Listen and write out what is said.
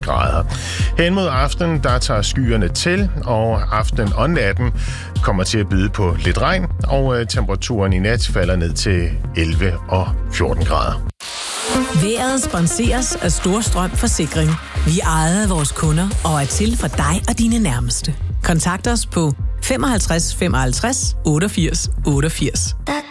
grader. Hen mod aftenen, der tager skyerne til, og aftenen og natten kommer til at byde på lidt regn, og temperaturen i nat falder ned til 11 og 14 grader. Vejret sponseres af Storstrøm Forsikring. Vi ejer vores kunder og er til for dig og dine nærmeste. Kontakt os på 55 55 88 88.